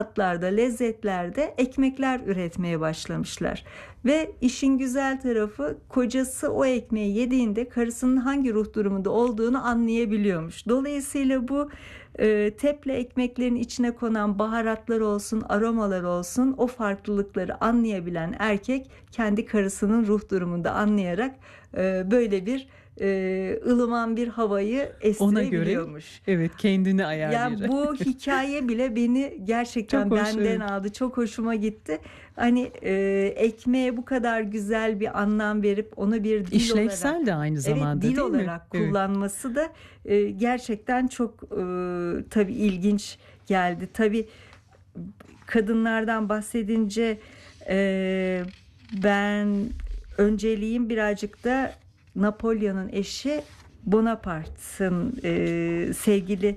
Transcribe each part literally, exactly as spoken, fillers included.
tatlarda, lezzetlerde ekmekler üretmeye başlamışlar. Ve işin güzel tarafı, kocası o ekmeği yediğinde karısının hangi ruh durumunda olduğunu anlayabiliyormuş. Dolayısıyla bu e, teple ekmeklerin içine konan baharatlar olsun, aromalar olsun, o farklılıkları anlayabilen erkek kendi karısının ruh durumunda anlayarak e, böyle bir e, ılıman bir havayı Ona göre, estirebiliyormuş. evet, kendini Yani ayarlıyor. bu hikaye bile beni Çok gerçekten hoş, benden evet. aldı. Çok hoşuma gitti. Hani e, ekmeğe bu kadar güzel bir anlam verip onu bir dil İşlevsel de olarak, aynı evet, zamanda, dil değil mi? olarak Evet. kullanması da e, gerçekten çok e, tabii ilginç geldi. Tabii kadınlardan bahsedince e, ben önceliğim birazcık da Napolyon'un eşi Bonaparte'ın e, sevgili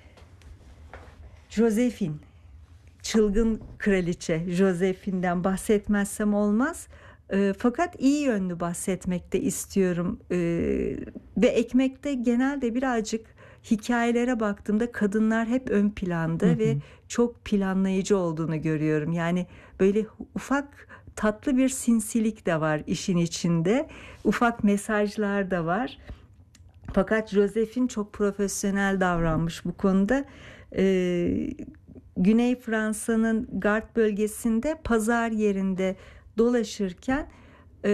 Josephine, çılgın kraliçe Josephine'den bahsetmezsem olmaz. E, fakat iyi yönlü bahsetmek de istiyorum. E, ve ekmekte genelde birazcık hikayelere baktığımda kadınlar hep ön Hı planda ve hı. çok planlayıcı olduğunu görüyorum. Yani böyle ufak tatlı bir sinsilik de var işin içinde. Ufak mesajlar da var. Fakat Josephine çok profesyonel davranmış bu konuda. Ee, Güney Fransa'nın Gard bölgesinde pazar yerinde dolaşırken e,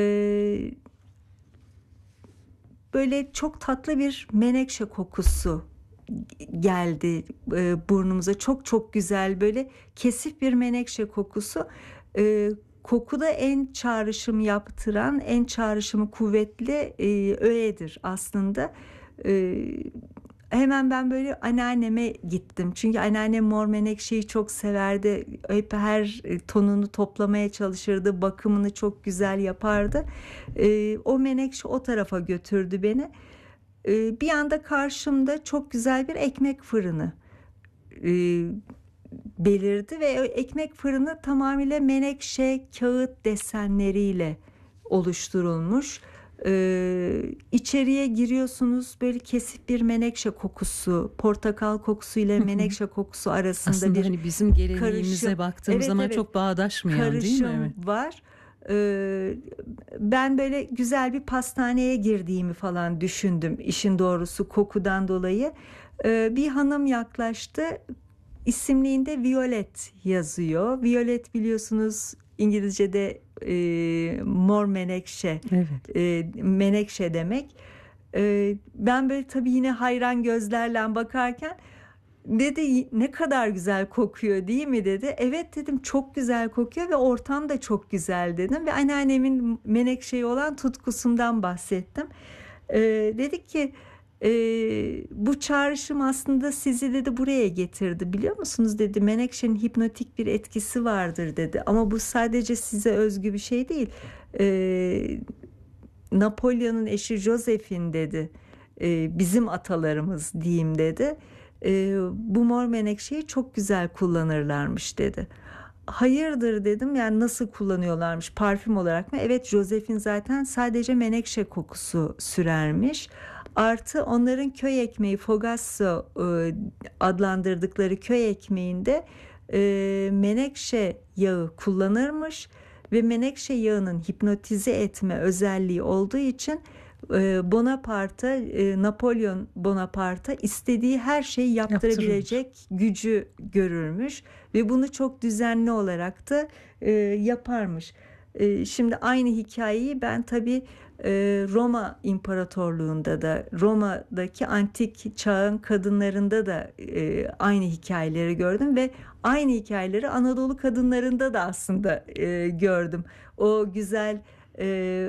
böyle çok tatlı bir menekşe kokusu geldi e, burnumuza. Çok çok güzel, böyle kesif bir menekşe kokusu. E, kokuda en çağrışım yaptıran, en çağrışımı kuvvetli e, öğedir aslında. E, Hemen ben böyle anneanneme gittim. Çünkü anneannem mor menekşeyi çok severdi. Hep her tonunu toplamaya çalışırdı. Bakımını çok güzel yapardı. E, o menekşe o tarafa götürdü beni. E, bir anda karşımda çok güzel bir ekmek fırını e, belirdi ve o ekmek fırını tamamıyla menekşe kağıt desenleriyle oluşturulmuş. Ee, içeriye giriyorsunuz, böyle kesif bir menekşe kokusu, portakal kokusu ile menekşe kokusu arasında Aslında bir hani bizim karışım. geleneğimize baktığımız Evet, zaman evet, çok bağdaşmayan, değil mi? Evet. karışım var. Ee, Ben böyle güzel bir pastaneye girdiğimi falan düşündüm, işin doğrusu, kokudan dolayı. Ee, bir hanım yaklaştı. İsimliğinde Violet yazıyor. Violet, biliyorsunuz, İngilizce'de e, mor menekşe, Evet. e, menekşe demek. E, ben böyle tabii yine hayran gözlerle bakarken, dedi ne kadar güzel kokuyor değil mi dedi. Evet dedim, çok güzel kokuyor ve ortam da çok güzel dedim ve anneannemin menekşeye olan tutkusundan bahsettim. Ee, dedik ki e, bu çağrışım aslında sizi, dedi, buraya getirdi, biliyor musunuz dedi. Menekşenin hipnotik bir etkisi vardır dedi, ama bu sadece size özgü bir şey değil. Ee, Napolyon'un eşi Josephine, dedi, e, bizim atalarımız diyeyim, dedi, e, bu mor menekşeyi çok güzel kullanırlarmış, dedi. Hayırdır dedim, yani nasıl kullanıyorlarmış, parfüm olarak mı? Evet, Josephine zaten sadece menekşe kokusu sürermiş. Artı onların köy ekmeği, fogasso e, adlandırdıkları köy ekmeğinde e, menekşe yağı kullanırmış ve menekşe yağının hipnotize etme özelliği olduğu için e, Bonaparte, e, Napolyon Bonaparte istediği her şeyi Yaptırılır. yaptırabilecek gücü görürmüş ve bunu çok düzenli olarak da e, yaparmış. E, şimdi aynı hikayeyi ben tabii e, Roma İmparatorluğu'nda da, Roma'daki antik çağın kadınlarında da e, aynı hikayeleri gördüm ve aynı hikayeleri Anadolu kadınlarında da aslında e, gördüm. O güzel e,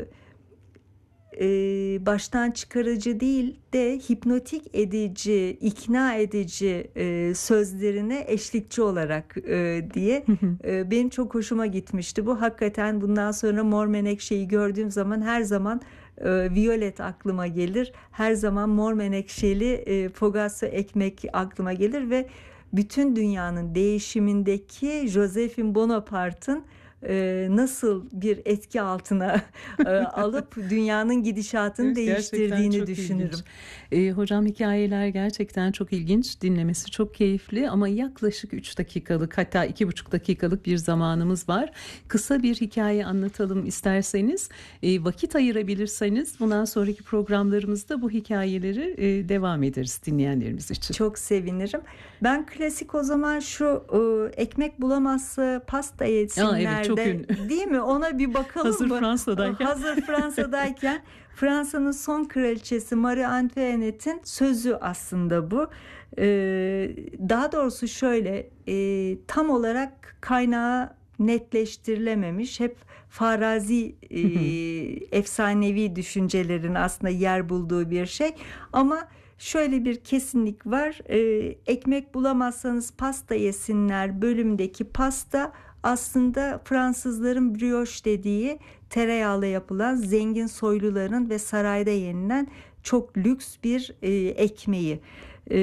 e, baştan çıkarıcı değil de hipnotik edici, ikna edici e, sözlerine eşlikçi olarak e, diye e, benim çok hoşuma gitmişti. Bu hakikaten, bundan sonra mor menekşeyi gördüğüm zaman her zaman e, Violet aklıma gelir. Her zaman mor menekşeli e, fogasso ekmek aklıma gelir ve bütün dünyanın değişimindeki Josephine Bonaparte'ın e, nasıl bir etki altına e, alıp dünyanın gidişatını Evet, değiştirdiğini çok düşünürüm. E, hocam hikayeler gerçekten çok ilginç, dinlemesi çok keyifli ama yaklaşık üç dakikalık, hatta iki buçuk dakikalık bir zamanımız var. Kısa bir hikaye anlatalım isterseniz, e, vakit ayırabilirseniz bundan sonraki programlarımızda bu hikayeleri e, devam ederiz dinleyenlerimiz için. Çok sevinirim. Ben klasik o zaman şu e, ekmek bulamazsa pasta yesinler. Aa, evet, çok de, ünlü. değil mi? Ona bir bakalım Hazır mı? Fransa'dayken. Hazır Fransa'dayken Fransa'nın son kraliçesi Marie Antoinette'in sözü aslında bu. Ee, daha doğrusu şöyle, e, tam olarak kaynağı netleştirilememiş. Hep farazi e, efsanevi düşüncelerin aslında yer bulduğu bir şey. Ama şöyle bir kesinlik var. E, ekmek bulamazsanız pasta yesinler bölümdeki pasta aslında Fransızların brioche dediği tereyağla yapılan, zengin soyluların ve sarayda yenilen çok lüks bir e, ekmeği. E,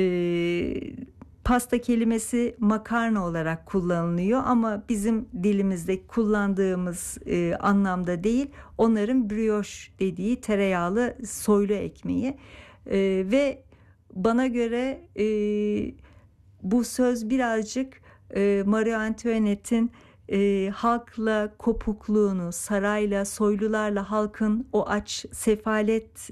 pasta kelimesi makarna olarak kullanılıyor ama bizim dilimizde kullandığımız e, anlamda değil, onların brioche dediği tereyağlı soylu ekmeği. E, ve bana göre e, bu söz birazcık e, Marie Antoinette'in e, halkla kopukluğunu, sarayla, soylularla halkın o aç, sefalet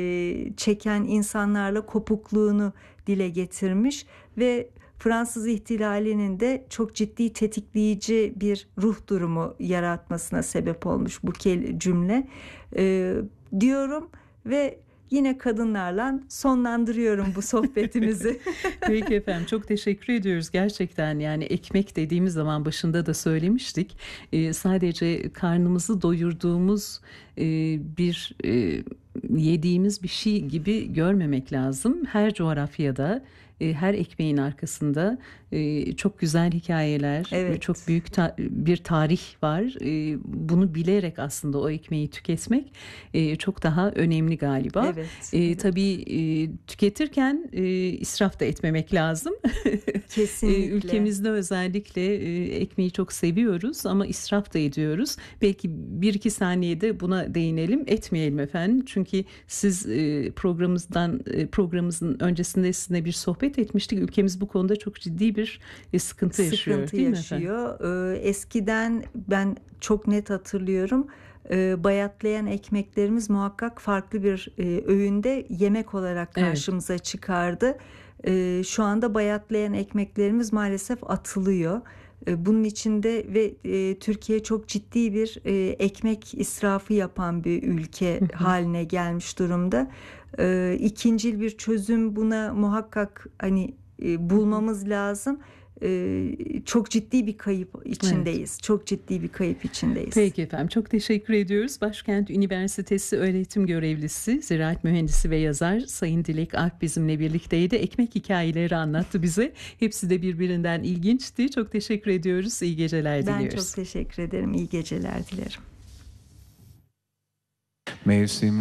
e, çeken insanlarla kopukluğunu dile getirmiş ve Fransız ihtilalinin de çok ciddi tetikleyici bir ruh durumu yaratmasına sebep olmuş bu cümle e, diyorum ve yine kadınlarla sonlandırıyorum bu sohbetimizi. Peki efendim, çok teşekkür ediyoruz. Gerçekten yani ekmek dediğimiz zaman başında da söylemiştik. Ee, sadece karnımızı doyurduğumuz e, bir e, yediğimiz bir şey gibi görmemek lazım. Her coğrafyada, e, her ekmeğin arkasında e, çok güzel hikayeler, Evet. çok büyük ta- bir tarih var. E, bunu bilerek aslında o ekmeği tüketmek e, çok daha önemli galiba. Evet. E, evet. tabii e, tüketirken e, israf da etmemek lazım. Kesinlikle. e, ülkemizde özellikle e, ekmeği çok seviyoruz ama israf da ediyoruz. Belki bir iki saniyede buna değinelim, etmeyelim efendim. Çünkü siz e, programımızdan e, programımızın öncesinde sizinle bir sohbet etmiştik. Ülkemiz bu konuda çok ciddi bir e, sıkıntı, sıkıntı yaşıyor, değil yaşıyor. mi Ee, eskiden ben çok net hatırlıyorum. Ee, bayatlayan ekmeklerimiz muhakkak farklı bir e, öğünde yemek olarak karşımıza evet. çıkardı. Ee, şu anda bayatlayan ekmeklerimiz maalesef atılıyor. Ee, bunun içinde ve e, Türkiye çok ciddi bir e, ekmek israfı yapan bir ülke haline gelmiş durumda. Ee, ikincil bir çözüm buna muhakkak hani e, bulmamız lazım. Ee, çok ciddi bir kayıp içindeyiz. Evet. Çok ciddi bir kayıp içindeyiz. Peki efendim, çok teşekkür ediyoruz. Başkent Üniversitesi öğretim görevlisi, ziraat mühendisi ve yazar Sayın Dilek Alp bizimle birlikteydi. Ekmek hikayeleri anlattı bize. Hepsi de birbirinden ilginçti. Çok teşekkür ediyoruz. İyi geceler ben diliyoruz. Ben çok teşekkür ederim. İyi geceler dilerim. Mevsim